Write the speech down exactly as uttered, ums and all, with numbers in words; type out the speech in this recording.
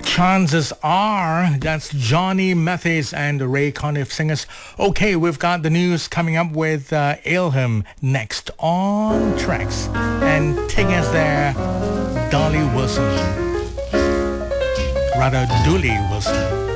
Chances are that's Johnny Mathis and Ray Conniff singers. Okay, we've got the news coming up with uh, Ilham next on Tracks. And taking us there, Dolly Wilson. Rather, Dooley Wilson.